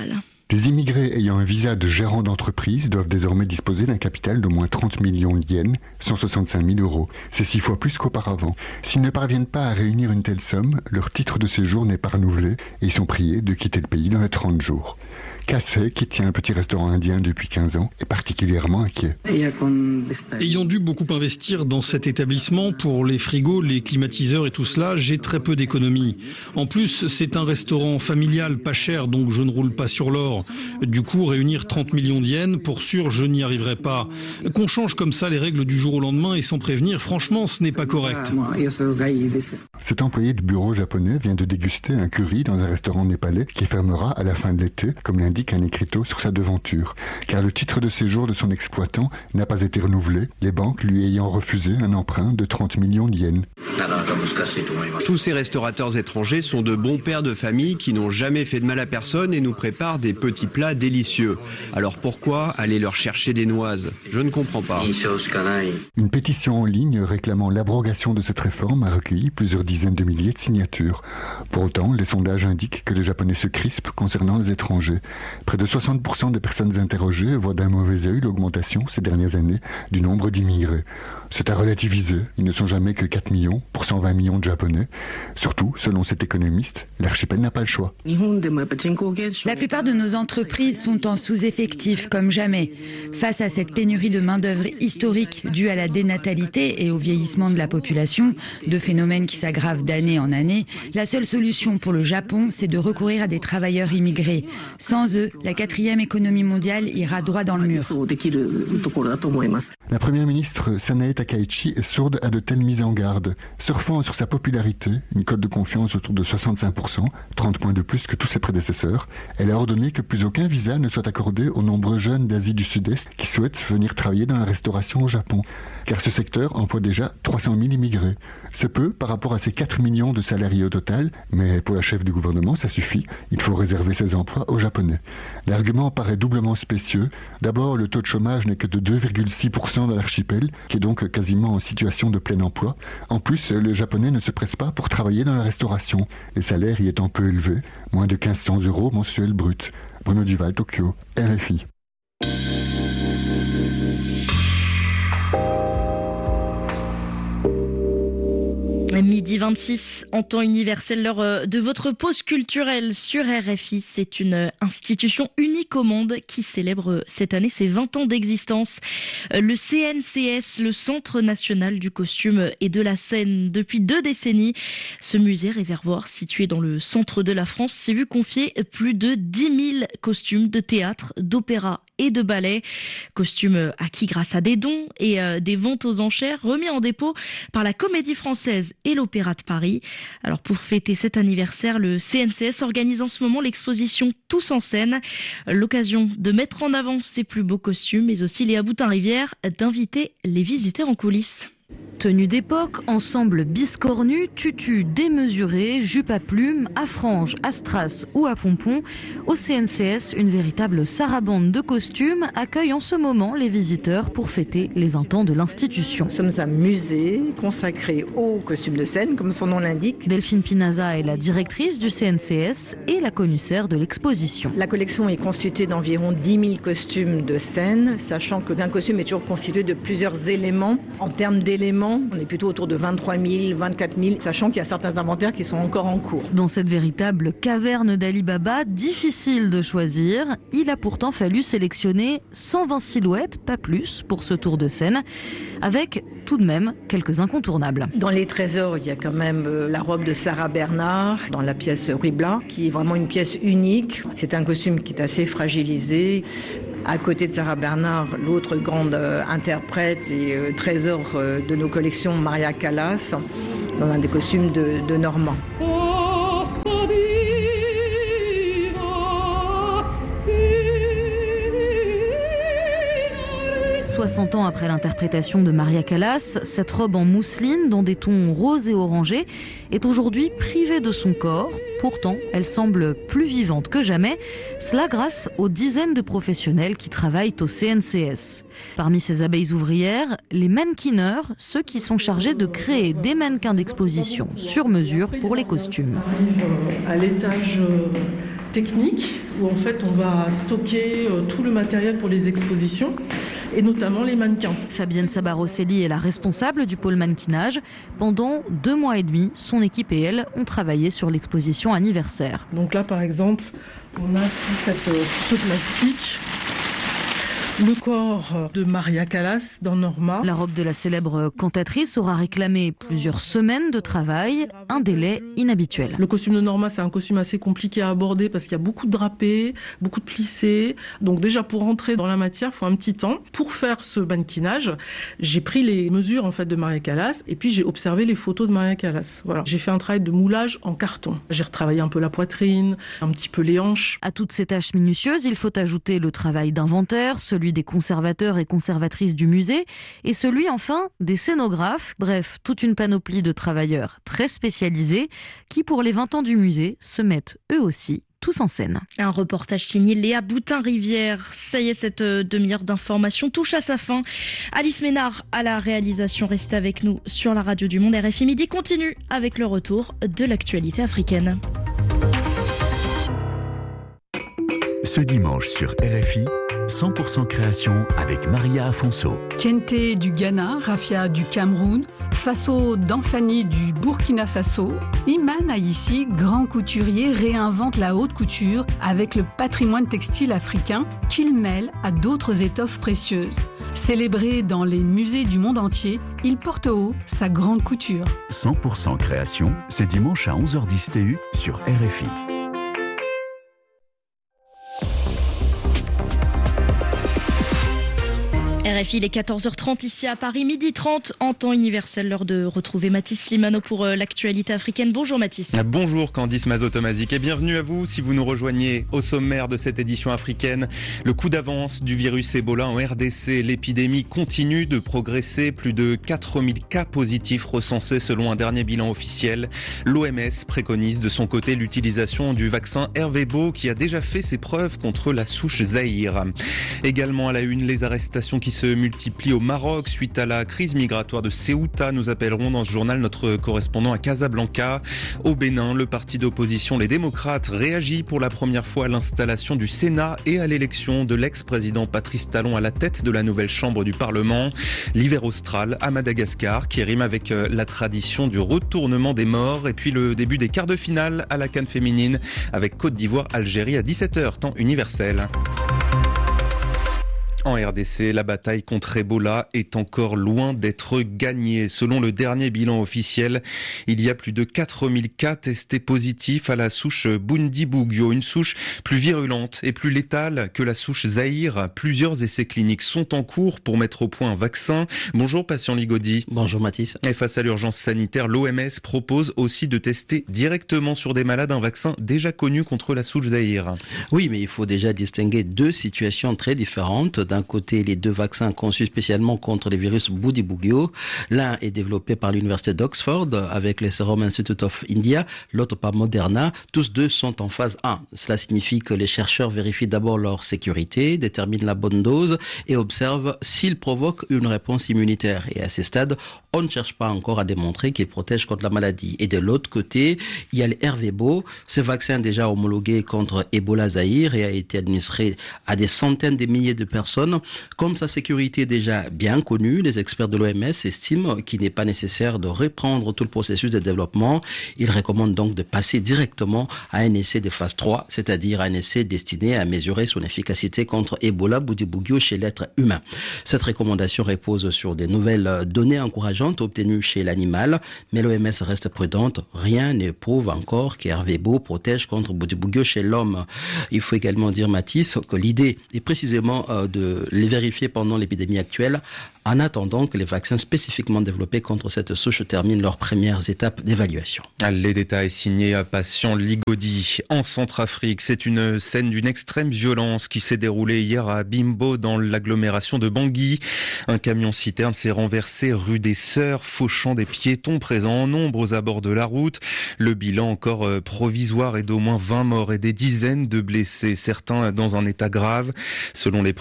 Les immigrés ayant un visa de gérant d'entreprise doivent désormais disposer d'un capital d'au moins trente millions de yens, cent soixante-cinq mille euros. C'est six fois plus qu'auparavant. S'ils ne parviennent pas à réunir une telle somme, leur titre de séjour n'est pas renouvelé et ils sont priés de quitter le pays dans les trente jours. Cassé, qui tient un petit restaurant indien depuis quinze ans, est particulièrement inquiet. Ayant dû beaucoup investir dans cet établissement pour les frigos, les climatiseurs et tout cela, j'ai très peu d'économies. En plus, c'est un restaurant familial pas cher, donc je ne roule pas sur l'or. Du coup, réunir trente millions de yens, pour sûr, je n'y arriverai pas. Qu'on change comme ça les règles du jour au lendemain et sans prévenir, franchement, ce n'est pas correct. Cet employé de bureau japonais vient de déguster un curry dans un restaurant népalais qui fermera à la fin de l'été, comme l'indique un écriteau sur sa devanture, car le titre de séjour de son exploitant n'a pas été renouvelé, les banques lui ayant refusé un emprunt de trente millions de yens. Tous ces restaurateurs étrangers sont de bons pères de famille qui n'ont jamais fait de mal à personne et nous préparent des petits plats délicieux. Alors pourquoi aller leur chercher des noises ? Je ne comprends pas. Une pétition en ligne réclamant l'abrogation de cette réforme a recueilli plusieurs dizaines de milliers de signatures. Pour autant, les sondages indiquent que les Japonais se crispent concernant les étrangers. Près de soixante pour cent des personnes interrogées voient d'un mauvais œil l'augmentation ces dernières années du nombre d'immigrés. C'est à relativiser, ils ne sont jamais que quatre millions pour cent vingt millions de Japonais. Surtout, selon cet économiste, l'archipel n'a pas le choix. La plupart de nos entreprises sont en sous-effectif comme jamais. Face à cette pénurie de main-d'œuvre historique due à la dénatalité et au vieillissement de la population, deux phénomènes qui s'aggravent d'année en année, la seule solution pour le Japon, c'est de recourir à des travailleurs immigrés. Sans eux, la quatrième économie mondiale ira droit dans le mur. La première ministre Sanae Takaichi est sourde à de telles mises en garde. Surfant sur sa popularité, une cote de confiance autour de soixante-cinq pour cent, trente points de plus que tous ses prédécesseurs, elle a ordonné que plus aucun visa ne soit accordé aux nombreux jeunes d'Asie du Sud-Est qui souhaitent venir travailler dans la restauration au Japon, car ce secteur emploie déjà trois cent mille immigrés. C'est peu par rapport à ces quatre millions de salariés au total, mais pour la chef du gouvernement, ça suffit. Il faut réserver ces emplois aux Japonais. L'argument paraît doublement spécieux. D'abord, le taux de chômage n'est que de deux virgule six pour cent dans l'archipel, qui est donc quasiment en situation de plein emploi. En plus, les Japonais ne se pressent pas pour travailler dans la restauration, les salaires y étant peu élevés, moins de mille cinq cents euros mensuels bruts. Bruno Duval, Tokyo, R F I. Midi vingt-six, en temps universel, l'heure de votre pause culturelle sur R F I. C'est une institution unique au monde qui célèbre cette année ses vingt ans d'existence. Le C N C S, le Centre national du costume et de la scène. Depuis deux décennies, ce musée réservoir situé dans le centre de la France s'est vu confier plus de dix mille costumes de théâtre, d'opéra et de ballet. Costumes acquis grâce à des dons et des ventes aux enchères remis en dépôt par la Comédie Française et l'Opéra de Paris. Alors pour fêter cet anniversaire, le C N C S organise en ce moment l'exposition Tous en scène, l'occasion de mettre en avant ses plus beaux costumes, mais aussi Léa Boutin-Rivière d'inviter les visiteurs en coulisses. Tenue d'époque, ensemble biscornu, tutu démesuré, jupe à plumes, à franges, à strass ou à pompons, au C N C S, une véritable sarabande de costumes accueille en ce moment les visiteurs pour fêter les vingt ans de l'institution. Nous sommes un musée consacré aux costumes de scène, comme son nom l'indique. Delphine Pinaza est la directrice du C N C S et la commissaire de l'exposition. La collection est constituée d'environ dix mille costumes de scène, sachant que qu'un costume est toujours constitué de plusieurs éléments. En termes d'éléments, on est plutôt autour de vingt-trois mille, vingt-quatre mille, sachant qu'il y a certains inventaires qui sont encore en cours. Dans cette véritable caverne d'Ali Baba, difficile de choisir, il a pourtant fallu sélectionner cent vingt silhouettes, pas plus, pour ce tour de scène, avec tout de même quelques incontournables. Dans les trésors, il y a quand même la robe de Sarah Bernard, dans la pièce Ruibla, qui est vraiment une pièce unique. C'est un costume qui est assez fragilisé. À côté de Sarah Bernard, l'autre grande euh, interprète et euh, trésor euh, de nos collections, Maria Callas, dans un des costumes de, de Normand. soixante ans après l'interprétation de Maria Callas, cette robe en mousseline, dans des tons roses et orangés, est aujourd'hui privée de son corps. Pourtant, elle semble plus vivante que jamais, cela grâce aux dizaines de professionnels qui travaillent au C N C S. Parmi ces abeilles ouvrières, les mannequineurs, ceux qui sont chargés de créer des mannequins d'exposition sur mesure pour les costumes. À l'étage technique où en fait on va stocker euh, tout le matériel pour les expositions et notamment les mannequins. Fabienne Sabarosselli est la responsable du pôle mannequinage. Pendant deux mois et demi, son équipe et elle ont travaillé sur l'exposition anniversaire. Donc là par exemple, on a sous, cette, euh, sous ce plastique le corps de Maria Callas dans Norma. La robe de la célèbre cantatrice aura réclamé plusieurs semaines de travail, un délai inhabituel. Le costume de Norma, c'est un costume assez compliqué à aborder parce qu'il y a beaucoup de drapés, beaucoup de plissés. Donc déjà pour rentrer dans la matière, il faut un petit temps. Pour faire ce mannequinage, j'ai pris les mesures en fait de Maria Callas et puis j'ai observé les photos de Maria Callas. Voilà, j'ai fait un travail de moulage en carton. J'ai retravaillé un peu la poitrine, un petit peu les hanches. À toutes ces tâches minutieuses, il faut ajouter le travail d'inventaire, celui des conservateurs et conservatrices du musée et celui enfin des scénographes. Bref, toute une panoplie de travailleurs très spécialisés qui pour les vingt ans du musée se mettent eux aussi tous en scène. Un reportage signé Léa Boutin-Rivière. Ça y est, cette demi-heure d'information touche à sa fin. Alice Ménard à la réalisation. Restez avec nous sur la radio du Monde. R F I Midi continue avec le retour de l'actualité africaine. Ce dimanche sur R F I, cent pour cent création avec Maria Afonso. Kente du Ghana, Rafia du Cameroun, Faso Danfani du Burkina Faso, Iman Aïssi, grand couturier, réinvente la haute couture avec le patrimoine textile africain qu'il mêle à d'autres étoffes précieuses. Célébré dans les musées du monde entier, il porte haut sa grande couture. cent pour cent création, c'est dimanche à onze heures dix T U sur R F I. R F I, il est quatorze heures trente ici à Paris, midi trente en temps universel. L'heure de retrouver Mathis Slimano pour l'actualité africaine. Bonjour Mathis. Bonjour Candice Mazotomazik et bienvenue à vous si vous nous rejoignez au sommaire de cette édition africaine. Le coup d'avance du virus Ebola en R D C. L'épidémie continue de progresser. Plus de quatre mille cas positifs recensés selon un dernier bilan officiel. L'O M S préconise de son côté l'utilisation du vaccin Ervebo qui a déjà fait ses preuves contre la souche Zaïre. Également à la une, les arrestations qui se multiplient au Maroc suite à la crise migratoire de Ceuta. Nous appellerons dans ce journal notre correspondant à Casablanca. Au Bénin, le parti d'opposition Les Démocrates réagit pour la première fois à l'installation du Sénat et à l'élection de l'ex-président Patrice Talon à la tête de la nouvelle chambre du Parlement. L'hiver austral à Madagascar qui rime avec la tradition du retournement des morts. Et puis le début des quarts de finale à la CAN féminine avec Côte d'Ivoire-Algérie à dix-sept heures, temps universel. En R D C, la bataille contre Ebola est encore loin d'être gagnée. Selon le dernier bilan officiel, il y a plus de quatre mille cas testés positifs à la souche Bundibugyo, une souche plus virulente et plus létale que la souche Zaïre. Plusieurs essais cliniques sont en cours pour mettre au point un vaccin. Bonjour Patient Ligodi. Bonjour Mathis. Et face à l'urgence sanitaire, l'O M S propose aussi de tester directement sur des malades un vaccin déjà connu contre la souche Zaïre. Oui, mais il faut déjà distinguer deux situations très différentes. D'un côté, les deux vaccins conçus spécialement contre les virus Bundibugyo. L'un est développé par l'université d'Oxford avec le Serum Institute of India, l'autre par Moderna. Tous deux sont en phase un. Cela signifie que les chercheurs vérifient d'abord leur sécurité, déterminent la bonne dose et observent s'ils provoquent une réponse immunitaire. Et à ce stade, on ne cherche pas encore à démontrer qu'ils protègent contre la maladie. Et de l'autre côté, il y a le Ervebo. Ce vaccin déjà homologué contre Ebola Zaïre et a été administré à des centaines de milliers de personnes. Comme sa sécurité est déjà bien connue, les experts de l'O M S estiment qu'il n'est pas nécessaire de reprendre tout le processus de développement. Ils recommandent donc de passer directement à un essai de phase trois, c'est-à-dire un essai destiné à mesurer son efficacité contre Ebola Bundibugyo chez l'être humain. Cette recommandation repose sur des nouvelles données encourageantes obtenues chez l'animal, mais l'O M S reste prudente. Rien ne prouve encore qu'Ervebo protège contre Bundibugyo chez l'homme. Il faut également dire, Mathis, que l'idée est précisément de les vérifier pendant l'épidémie actuelle, en attendant que les vaccins spécifiquement développés contre cette souche terminent leurs premières étapes d'évaluation. Les détails signés à Patient Ligodi. En Centrafrique, c'est une scène d'une extrême violence qui s'est déroulée hier à Bimbo dans l'agglomération de Bangui. Un camion-citerne s'est renversé rue des Sœurs, fauchant des piétons présents en nombre aux abords de la route. Le bilan encore provisoire est d'au moins vingt morts et des dizaines de blessés, certains dans un état grave. Selon les premières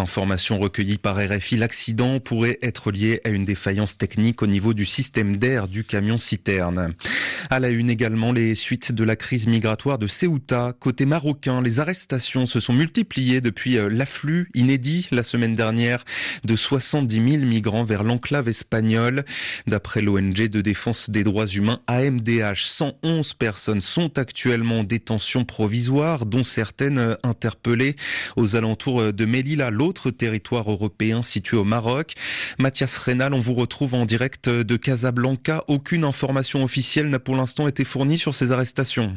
information recueillie par R F I, l'accident pourrait être lié à une défaillance technique au niveau du système d'air du camion citerne. À la une également, les suites de la crise migratoire de Ceuta. Côté marocain, les arrestations se sont multipliées depuis l'afflux inédit la semaine dernière de soixante-dix mille migrants vers l'enclave espagnole. D'après l'O N G de défense des droits humains A M D H, cent onze personnes sont actuellement en détention provisoire, dont certaines interpellées aux alentours de Melilla, l'autre territoire européen situé au Maroc. Mathias Reynal, on vous retrouve en direct de Casablanca. Aucune information officielle n'a pour l'instant été fournie sur ces arrestations.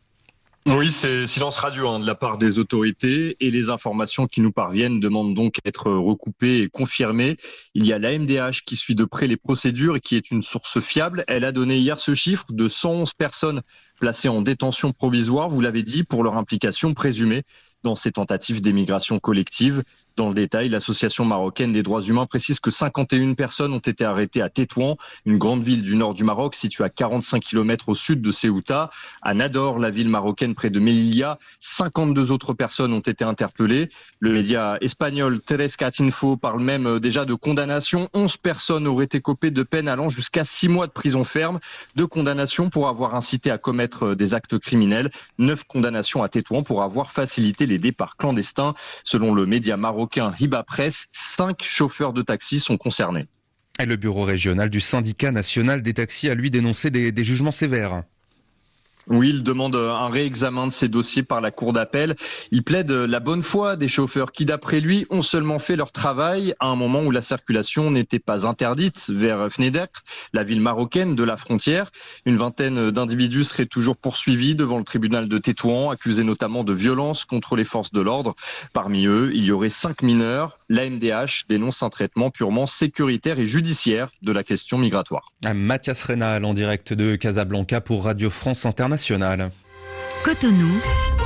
Oui, c'est silence radio hein, de la part des autorités et les informations qui nous parviennent demandent donc à être recoupées et confirmées. Il y a l'A M D H qui suit de près les procédures et qui est une source fiable. Elle a donné hier ce chiffre de cent onze personnes placées en détention provisoire, vous l'avez dit, pour leur implication présumée dans ces tentatives d'émigration collective. Dans le détail, l'association marocaine des droits humains précise que cinquante et une personnes ont été arrêtées à Tétouan, une grande ville du nord du Maroc située à quarante-cinq kilomètres au sud de Ceuta. À Nador, la ville marocaine près de Melilla, cinquante-deux autres personnes ont été interpellées. Le média espagnol Trescatinfo parle même déjà de condamnation. onze personnes auraient écopé de peines allant jusqu'à six mois de prison ferme, de condamnation pour avoir incité à commettre des actes criminels, neuf condamnations à Tétouan pour avoir facilité les départs clandestins. Selon le média marocain Hiba Press, cinq chauffeurs de taxi sont concernés. Et le bureau régional du syndicat national des taxis a lui dénoncé des, des jugements sévères. Oui, il demande un réexamen de ces dossiers par la cour d'appel. Il plaide la bonne foi des chauffeurs qui, d'après lui, ont seulement fait leur travail à un moment où la circulation n'était pas interdite vers Fnedek, la ville marocaine de la frontière. Une vingtaine d'individus seraient toujours poursuivis devant le tribunal de Tétouan, accusés notamment de violence contre les forces de l'ordre. Parmi eux, il y aurait cinq mineurs. L'A M D H dénonce un traitement purement sécuritaire et judiciaire de la question migratoire. Mathias Reynal en direct de Casablanca pour Radio France Internationale. Cotonou,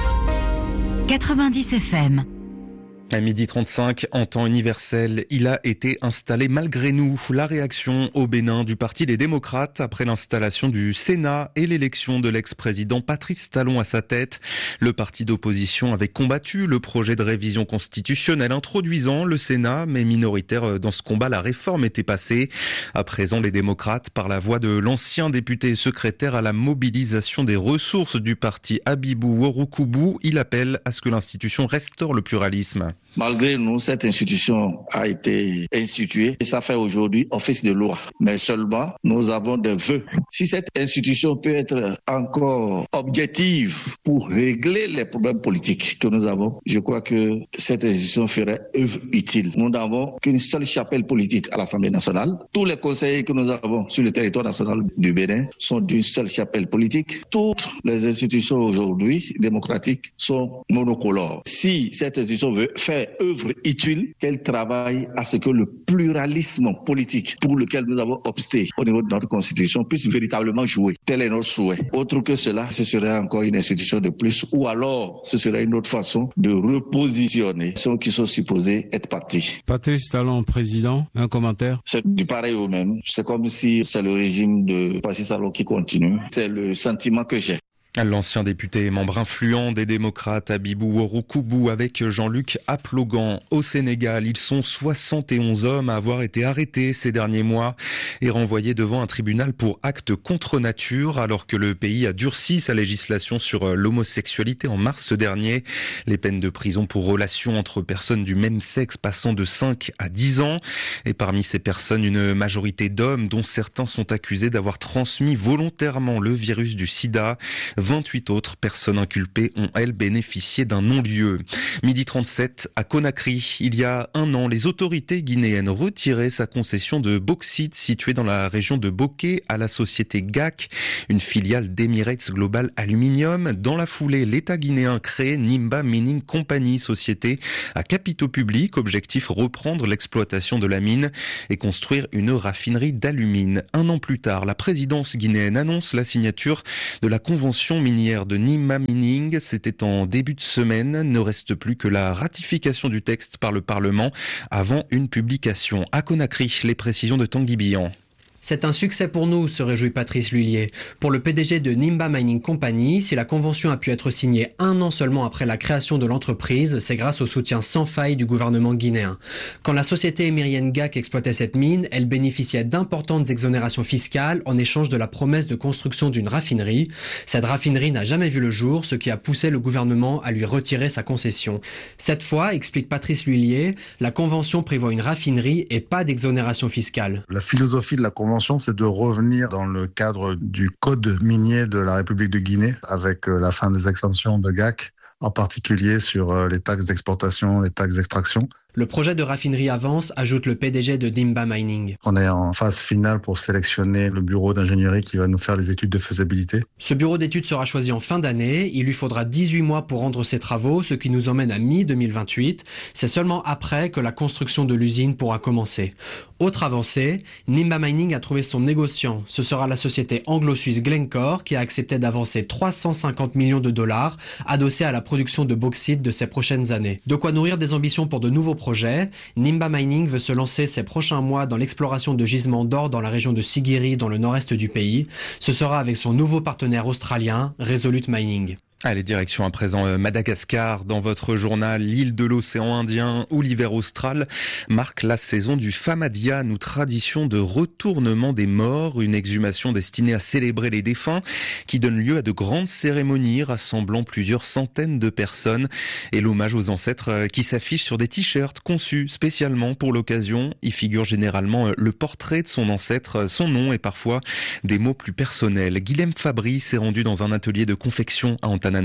quatre-vingt-dix F M. À midi trente-cinq, en temps universel, il a été installé malgré nous. La réaction au Bénin du Parti des démocrates après l'installation du Sénat et l'élection de l'ex-président Patrice Talon à sa tête. Le parti d'opposition avait combattu le projet de révision constitutionnelle introduisant le Sénat, mais minoritaire dans ce combat, la réforme était passée. À présent, les démocrates, par la voix de l'ancien député et secrétaire à la mobilisation des ressources du parti Abibou Woroukoubou, il appelle à ce que l'institution restaure le pluralisme. Malgré nous, cette institution a été instituée et ça fait aujourd'hui office de loi. Mais seulement, nous avons des vœux. Si cette institution peut être encore objective pour régler les problèmes politiques que nous avons, je crois que cette institution ferait œuvre utile. Nous n'avons qu'une seule chapelle politique à l'Assemblée nationale. Tous les conseillers que nous avons sur le territoire national du Bénin sont d'une seule chapelle politique. Toutes les institutions aujourd'hui démocratiques sont monocolores. Si cette institution veut faire œuvre utile, qu'elle travaille à ce que le pluralisme politique pour lequel nous avons opté au niveau de notre constitution puisse véritablement jouer. Tel est notre souhait. Autre que cela, ce serait encore une institution de plus ou alors ce serait une autre façon de repositionner ceux qui sont supposés être partis. Patrice Talon, président, un commentaire? C'est du pareil au même. C'est comme si c'est le régime de Patrice Talon qui continue. C'est le sentiment que j'ai. L'ancien député et membre influent des démocrates Abibou Woroukoubou avec Jean-Luc Aplogan. Au Sénégal, ils sont soixante et onze hommes à avoir été arrêtés ces derniers mois et renvoyés devant un tribunal pour actes contre nature alors que le pays a durci sa législation sur l'homosexualité en mars dernier. Les peines de prison pour relations entre personnes du même sexe passant de cinq à dix ans. Et parmi ces personnes, une majorité d'hommes dont certains sont accusés d'avoir transmis volontairement le virus du sida. vingt-huit autres personnes inculpées ont, elles, bénéficié d'un non-lieu. Midi trente-sept, à Conakry, il y a un an, les autorités guinéennes retiraient sa concession de bauxite située dans la région de Bokeh à la société G A C, une filiale d'Emirates Global Aluminium. Dans la foulée, l'État guinéen crée Nimba Mining Company, société à capitaux publics, objectif reprendre l'exploitation de la mine et construire une raffinerie d'alumine. Un an plus tard, la présidence guinéenne annonce la signature de la convention minière de Nimba Mining. C'était en début de semaine. Ne reste plus que la ratification du texte par le Parlement avant une publication. À Conakry, les précisions de Tanguy Bihan. C'est un succès pour nous, se réjouit Patrice Lhuillier. Pour le P D G de Nimba Mining Company, si la convention a pu être signée un an seulement après la création de l'entreprise, c'est grâce au soutien sans faille du gouvernement guinéen. Quand la société émirienne G A C exploitait cette mine, elle bénéficiait d'importantes exonérations fiscales en échange de la promesse de construction d'une raffinerie. Cette raffinerie n'a jamais vu le jour, ce qui a poussé le gouvernement à lui retirer sa concession. Cette fois, explique Patrice Lhuillier, la convention prévoit une raffinerie et pas d'exonération fiscale. La philosophie de la convention, c'est de revenir dans le cadre du code minier de la République de Guinée avec la fin des exemptions de G A C, en particulier sur les taxes d'exportation, les taxes d'extraction. Le projet de raffinerie avance, ajoute le P D G de Nimba Mining. On est en phase finale pour sélectionner le bureau d'ingénierie qui va nous faire les études de faisabilité. Ce bureau d'études sera choisi en fin d'année. Il lui faudra dix-huit mois pour rendre ses travaux, ce qui nous emmène à mi deux mille vingt-huit. C'est seulement après que la construction de l'usine pourra commencer. Autre avancée, Nimba Mining a trouvé son négociant. Ce sera la société anglo-suisse Glencore qui a accepté d'avancer trois cent cinquante millions de dollars, adossés à la production de bauxite de ces prochaines années. De quoi nourrir des ambitions pour de nouveaux projets. Nimba Mining veut se lancer ces prochains mois dans l'exploration de gisements d'or dans la région de Siguiri, dans le nord-est du pays. Ce sera avec son nouveau partenaire australien, Resolute Mining. Allez, direction à présent Madagascar. Dans votre journal, l'île de l'océan Indien ou l'hiver austral marque la saison du Famadian, ou tradition de retournement des morts, une exhumation destinée à célébrer les défunts qui donne lieu à de grandes cérémonies rassemblant plusieurs centaines de personnes, et l'hommage aux ancêtres qui s'affiche sur des t-shirts conçus spécialement pour l'occasion. Y figure généralement le portrait de son ancêtre, son nom et parfois des mots plus personnels. Guilhem Fabry s'est rendu dans un atelier de confection à Antananarive.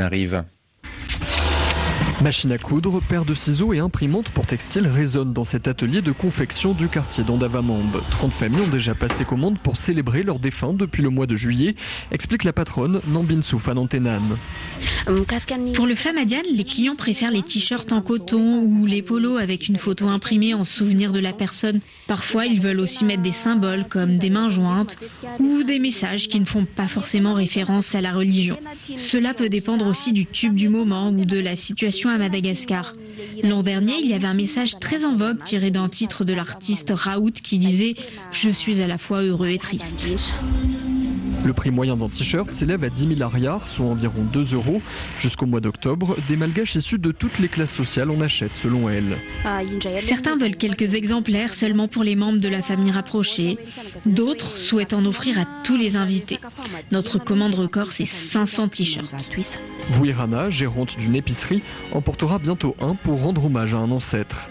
Machine à coudre, paire de ciseaux et imprimante pour textile résonnent dans cet atelier de confection du quartier d'Ondavamambe. trente familles ont déjà passé commande pour célébrer leurs défunts depuis le mois de juillet, explique la patronne Nambin Soufan Antenan. Pour le Famadian, les clients préfèrent les t-shirts en coton ou les polos avec une photo imprimée en souvenir de la personne. Parfois, ils veulent aussi mettre des symboles comme des mains jointes ou des messages qui ne font pas forcément référence à la religion. Cela peut dépendre aussi du tube du moment ou de la situation à Madagascar. L'an dernier, il y avait un message très en vogue tiré d'un titre de l'artiste Raoult qui disait « Je suis à la fois heureux et triste ». Le prix moyen d'un t-shirt s'élève à dix mille ariars, soit environ deux euros. Jusqu'au mois d'octobre, des malgaches issus de toutes les classes sociales en achètent, selon elle. Certains veulent quelques exemplaires seulement pour les membres de la famille rapprochée. D'autres souhaitent en offrir à tous les invités. Notre commande record, c'est cinq cents t-shirts. Vouirana, gérante d'une épicerie, en portera bientôt un pour rendre hommage à un ancêtre.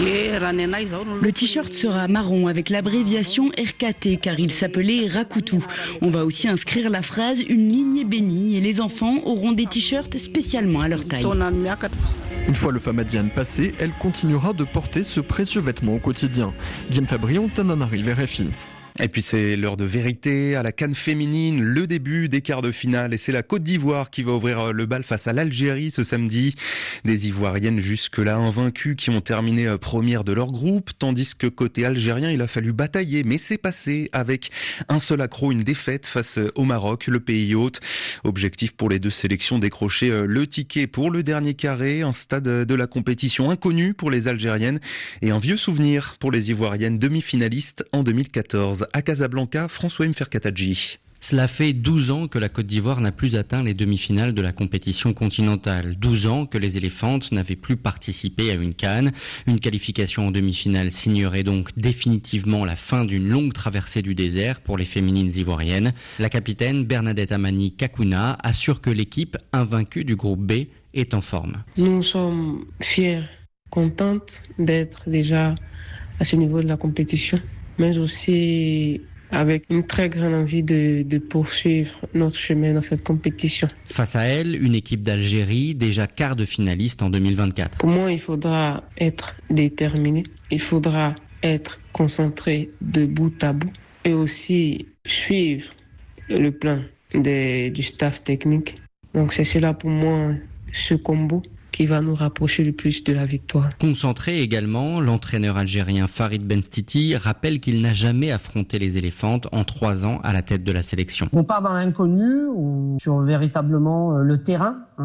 Le t-shirt sera marron avec l'abréviation R K T car il s'appelait Rakutu. On va aussi inscrire la phrase « Une lignée bénie » et les enfants auront des t-shirts spécialement à leur taille. Une fois le Famadian passé, elle continuera de porter ce précieux vêtement au quotidien. Guillaume Fabry, Antananarive, R F I. Et puis c'est l'heure de vérité à la CAN féminine, le début des quarts de finale, et c'est la Côte d'Ivoire qui va ouvrir le bal face à l'Algérie ce samedi. Des Ivoiriennes jusque-là invaincues qui ont terminé première de leur groupe, tandis que côté algérien il a fallu batailler, mais c'est passé avec un seul accroc, une défaite face au Maroc, le pays hôte. Objectif pour les deux sélections, décrocher le ticket pour le dernier carré, un stade de la compétition inconnu pour les Algériennes et un vieux souvenir pour les Ivoiriennes demi-finalistes en deux mille quatorze. À Casablanca, François Mferkatadji. Cela fait douze ans que la Côte d'Ivoire n'a plus atteint les demi-finales de la compétition continentale. douze ans que les éléphantes n'avaient plus participé à une CAN. Une qualification en demi-finale signerait donc définitivement la fin d'une longue traversée du désert pour les féminines ivoiriennes. La capitaine Bernadette Amani Kakuna assure que l'équipe invaincue du groupe B est en forme. Nous sommes fiers, contentes d'être déjà à ce niveau de la compétition, mais aussi avec une très grande envie de, de poursuivre notre chemin dans cette compétition. Face à elle, une équipe d'Algérie, déjà quart de finaliste en deux mille vingt-quatre. Pour moi, il faudra être déterminé, il faudra être concentré de bout à bout et aussi suivre le plan des, du staff technique. Donc c'est cela pour moi, ce combo qui va nous rapprocher le plus de la victoire. Concentré également, l'entraîneur algérien Farid Benstiti rappelle qu'il n'a jamais affronté les éléphantes en trois ans à la tête de la sélection. On part dans l'inconnu, ou sur véritablement le terrain. Hein.